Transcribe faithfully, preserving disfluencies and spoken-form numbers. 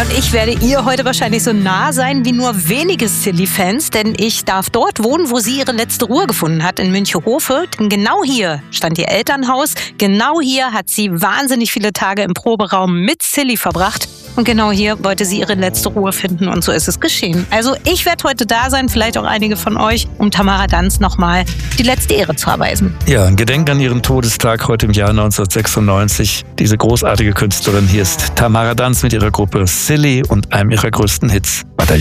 Ja, und ich werde ihr heute wahrscheinlich so nah sein wie nur wenige Silly-Fans, denn ich darf dort wohnen, wo sie ihre letzte Ruhe gefunden hat, in Münchehofe. Denn genau hier stand ihr Elternhaus, genau hier hat sie wahnsinnig viele Tage im Proberaum mit Silly verbracht. Und genau hier wollte sie ihre letzte Ruhe finden und so ist es geschehen. Also ich werde heute da sein, vielleicht auch einige von euch, um Tamara Danz nochmal die letzte Ehre zu erweisen. Ja, ein Gedenken an ihren Todestag heute im Jahr neunzehnhundertsechsundneunzig. Diese großartige Künstlerin, hier ist Tamara Danz mit ihrer Gruppe Silly und einem ihrer größten Hits. Weiter